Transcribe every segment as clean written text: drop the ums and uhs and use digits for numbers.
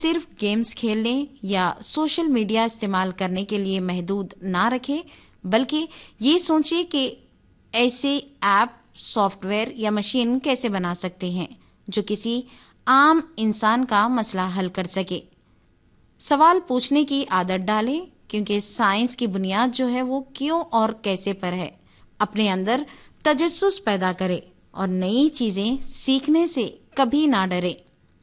صرف گیمز کھیلنے یا سوشل میڈیا استعمال کرنے کے لیے محدود نہ رکھے، بلکہ یہ سوچے کہ ایسے ایپ، سافٹ ویئر یا مشین کیسے بنا سکتے ہیں جو کسی عام انسان کا مسئلہ حل کر سکے۔ سوال پوچھنے کی عادت ڈالیں، کیونکہ سائنس کی بنیاد جو ہے وہ کیوں اور کیسے پر ہے۔ اپنے اندر تجسس پیدا کرے اور نئی چیزیں سیکھنے سے کبھی نہ ڈرے۔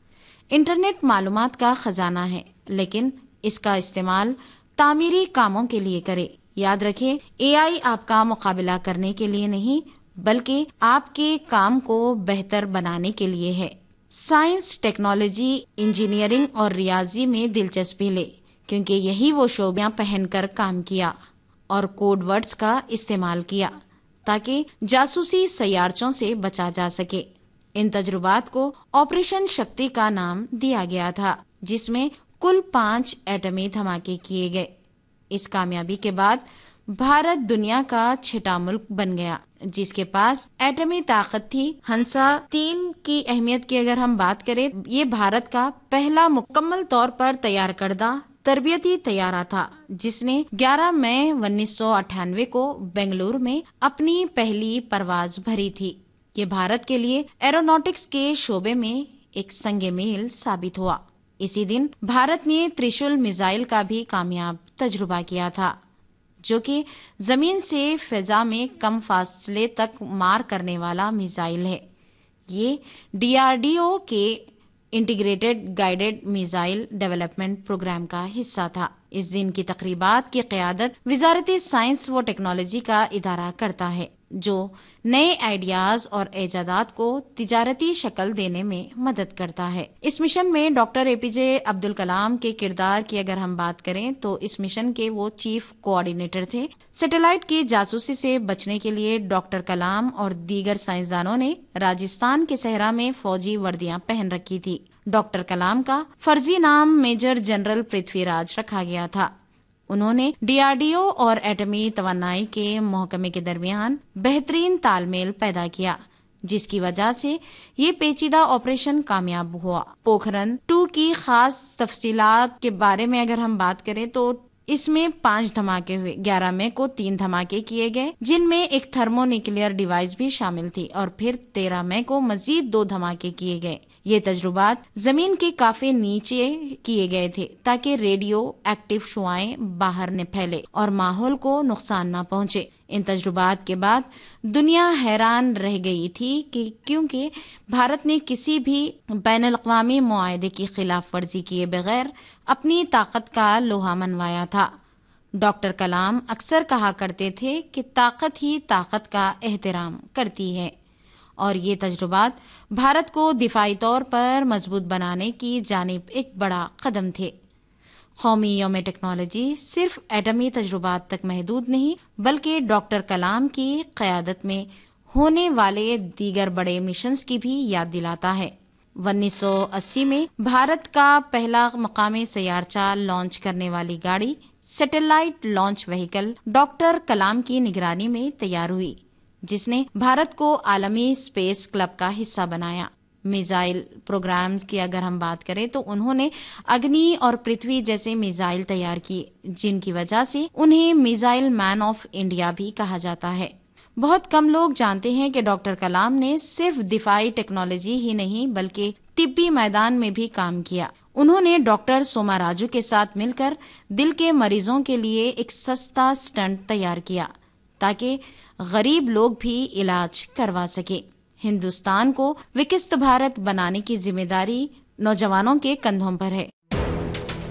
انٹرنیٹ معلومات کا خزانہ ہے، لیکن اس کا استعمال تعمیری کاموں کے لیے کرے۔ یاد رکھیں، اے آئی آپ کا مقابلہ کرنے کے لیے نہیں، بلکہ آپ کے کام کو بہتر بنانے کے لیے ہے۔ سائنس، ٹیکنالوجی، انجینئرنگ اور ریاضی میں دلچسپی لے، کیونکہ یہی وہ شعبیاں پہن کر کام کیا اور کوڈ ورڈز کا استعمال کیا تاکہ جاسوسی سیارچوں سے بچا جا سکے۔ ان تجربات کو آپریشن شکتی کا نام دیا گیا تھا، جس میں کل 5 ایٹمی دھماکے کیے گئے۔ اس کامیابی کے بعد بھارت دنیا کا 6واں ملک بن گیا جس کے پاس ایٹمی طاقت تھی۔ ہنسا 3 کی اہمیت کی اگر ہم بات کریں، یہ بھارت کا پہلا مکمل طور پر تیار کردہ تربیتی طیارہ تھا، جس نے 11 مئی 1998 کو بنگلور میں اپنی پہلی پرواز بھری تھی۔ یہ بھارت کے لیے ایروناٹکس کے شعبے میں ایک سنگ میل ثابت ہوا۔ اسی دن بھارت نے ترشول میزائل کا بھی کامیاب تجربہ کیا تھا، جو کہ زمین سے فضا میں کم فاصلے تک مار کرنے والا میزائل ہے۔ یہ ڈی آر ڈی او کے integrated guided missile development programme کا حصہ تھا۔ اس دن کی تقریبات کی قیادت وزارت سائنس و ٹیکنالوجی کا ادارہ کرتا ہے، جو نئے آئیڈیاز اور ایجادات کو تجارتی شکل دینے میں مدد کرتا ہے۔ اس مشن میں ڈاکٹر اے پی جے عبد الکلام کے کردار کی اگر ہم بات کریں تو اس مشن کے وہ چیف کوآرڈینیٹر تھے۔ سیٹلائٹ کی جاسوسی سے بچنے کے لیے ڈاکٹر کلام اور دیگر سائنسدانوں نے راجستھان کے صحرا میں فوجی وردیاں پہن رکھی تھی۔ ڈاکٹر کلام کا فرضی نام میجر جنرل پرتھوی راج رکھا گیا تھا۔ انہوں نے ڈی آر ڈی او اور ایٹمی توانائی کے محکمے کے درمیان بہترین تال میل پیدا کیا، جس کی وجہ سے یہ پیچیدہ آپریشن کامیاب ہوا۔ پوکھرن 2 کی خاص تفصیلات کے بارے میں اگر ہم بات کریں تو اس میں 5 دھماکے ہوئے۔ 11 مئی کو 3 دھماکے کیے گئے، جن میں ایک تھرمو نیوکلیئر ڈیوائس بھی شامل تھی، اور پھر 13 مئی کو مزید 2 دھماکے کیے گئے۔ یہ تجربات زمین کے کافی نیچے کیے گئے تھے تاکہ ریڈیو ایکٹیو شعاعیں باہر نہ پھیلے اور ماحول کو نقصان نہ پہنچے۔ ان تجربات کے بعد دنیا حیران رہ گئی تھی کہ کیونکہ بھارت نے کسی بھی بین الاقوامی معاہدے کی خلاف ورزی کیے بغیر اپنی طاقت کا لوہا منوایا تھا۔ ڈاکٹر کلام اکثر کہا کرتے تھے کہ طاقت ہی طاقت کا احترام کرتی ہے، اور یہ تجربات بھارت کو دفاعی طور پر مضبوط بنانے کی جانب ایک بڑا قدم تھے۔ قومی یوم ٹیکنالوجی صرف ایٹمی تجربات تک محدود نہیں، بلکہ ڈاکٹر کلام کی قیادت میں ہونے والے دیگر بڑے مشنز کی بھی یاد دلاتا ہے۔ 1980 میں بھارت کا پہلا مقامی سیارچہ لانچ کرنے والی گاڑی سیٹلائٹ لانچ وہیکل ڈاکٹر کلام کی نگرانی میں تیار ہوئی، جس نے بھارت کو عالمی اسپیس کلب کا حصہ بنایا۔ میزائل پروگرامز کی اگر ہم بات کریں تو انہوں نے اگنی اور پرتھوی جیسے میزائل تیار کیے، جن کی وجہ سے انہیں میزائل مین آف انڈیا بھی کہا جاتا ہے۔ بہت کم لوگ جانتے ہیں کہ ڈاکٹر کلام نے صرف دفاعی ٹیکنالوجی ہی نہیں بلکہ طبی میدان میں بھی کام کیا۔ انہوں نے ڈاکٹر سوما راجو کے ساتھ مل کر دل کے مریضوں کے لیے ایک سستا اسٹنٹ تیار کیا تاکہ غریب لوگ بھی علاج کروا سکے۔ ہندوستان کو وکست بھارت بنانے کی ذمہ داری نوجوانوں کے کندھوں پر ہے۔